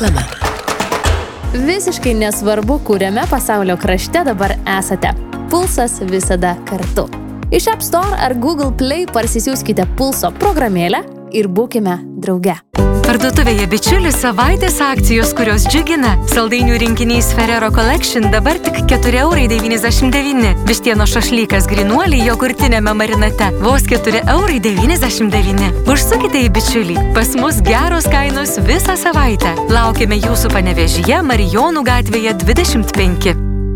Reklama. Visiškai nesvarbu, kuriame pasaulio krašte dabar esate. Pulsas visada kartu. Iš App Store ar Google Play parsisiųskite Pulso programėlę ir būkime drauge. Parduotuvėje Bičiulis savaitės akcijos, kurios džiugina. Saldainių rinkinys Ferrero Collection dabar tik 4,99 €. Vištieno šašlykas Grinuoliai jogurtinėme marinate vos 4,99 €. Užsukite į Bičiulį. Pas mus geros kainos visą savaitę. Laukiame jūsų Panevėžyje, Marijonų gatvėje 25.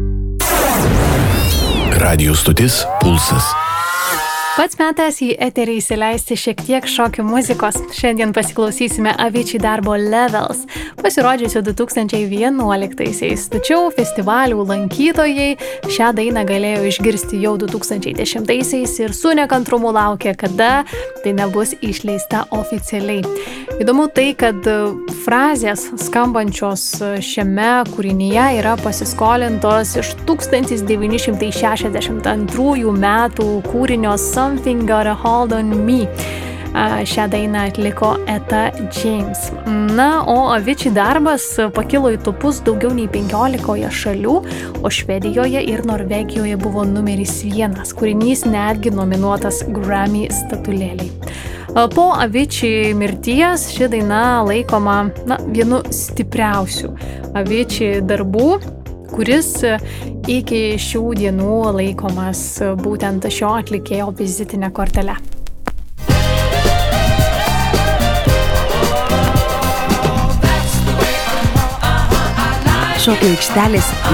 Radijo stotis Pulsas. Pats metas į eterį įsileisti šiek tiek šokių muzikos. Šiandien pasiklausysime Avicii darbo Levels, pasirodžiusio 2011-aisiais. Tačiau festivalių lankytojai šią dainą galėjo išgirsti jau 2010-aisiais ir su nekantrumu laukia, kada tai nebus išleista oficialiai. Įdomu tai, kad frazės skambančios šiame kūrinyje yra pasiskolintos iš 1962 metų kūrinio Something Got a Hold on Me. Šią dainą atliko Etta James. Na, o Avicii darbas pakilo į topus daugiau nei 15 šalių, o Švedijoje ir Norvegijoje buvo numeris 1. Kūrinys netgi nominuotas Grammy statulėliai. Po Avicii mirties ši daina laikoma vienu stipriausių Avicii darbų, kuris iki šių dienų laikomas būtent šio atlikėjo vizitinė kortelė. Šokio aikštelės